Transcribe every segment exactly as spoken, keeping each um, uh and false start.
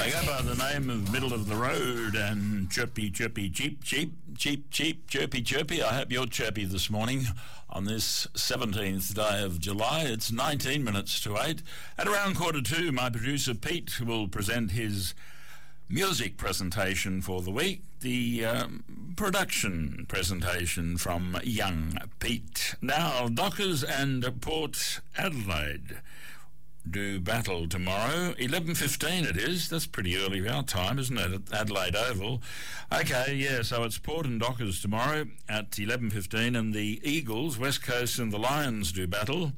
They go by the name of Middle of the Road and Chirpy, Chirpy, Cheep, Cheep, Cheep, Cheep, Chirpy, Chirpy. I hope you're chirpy this morning on this seventeenth day of July. It's nineteen minutes to eight. At around quarter two, my producer Pete will present his music presentation for the week, the um, production presentation from young Pete. Now, Dockers and Port Adelaide do battle tomorrow. eleven fifteen it is. That's pretty early our time, isn't it, at Adelaide Oval? Okay, yeah, so it's Port and Dockers tomorrow at eleven fifteen, and the Eagles, West Coast and the Lions do battle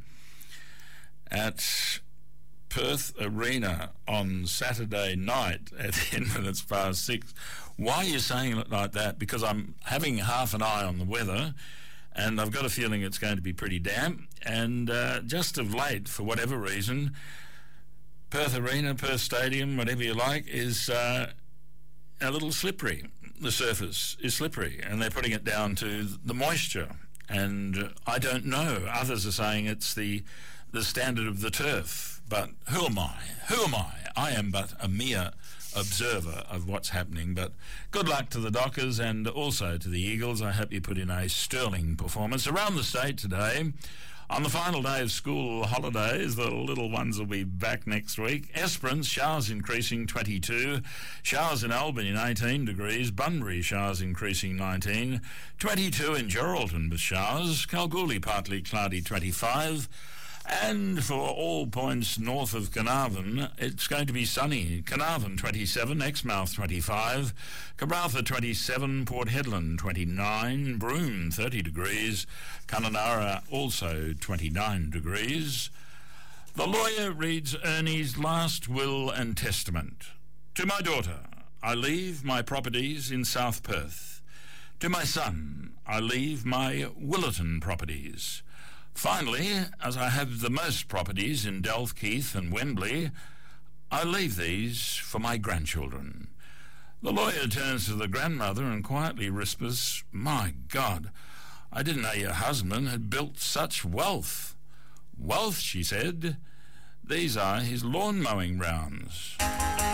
at Perth Arena on Saturday night at ten minutes past six. Why are you saying it like that? Because I'm having half an eye on the weather, and I've got a feeling it's going to be pretty damp. And uh, just of late, for whatever reason, Perth Arena, Perth Stadium, whatever you like, is uh, a little slippery. The surface is slippery, and they're putting it down to the moisture. And uh, I don't know. Others are saying it's the the standard of the turf. But who am I? Who am I? I am but a mere observer of what's happening. But good luck to the Dockers and also to the Eagles. I hope you put in a sterling performance. Around the state today, on the final day of school holidays, the little ones will be back next week. Esperance, showers increasing twenty-two. Showers in Albany, eighteen degrees. Bunbury, showers increasing nineteen. twenty-two in Geraldton with showers. Kalgoorlie, partly cloudy, twenty-five. And for all points north of Carnarvon, it's going to be sunny. Carnarvon, twenty-seven, Exmouth, twenty-five, Cabraltar, twenty-seven, Port Hedland, twenty-nine, Broome, thirty degrees, Kununurra, also twenty-nine degrees. The lawyer reads Ernie's last will and testament. To my daughter, I leave my properties in South Perth. To my son, I leave my Willerton properties. Finally, as I have the most properties in Dalkeith and Wembley, I leave these for my grandchildren. The lawyer turns to the grandmother and quietly whispers, "My God, I didn't know your husband had built such wealth." "Wealth," she said. "These are his lawn mowing rounds."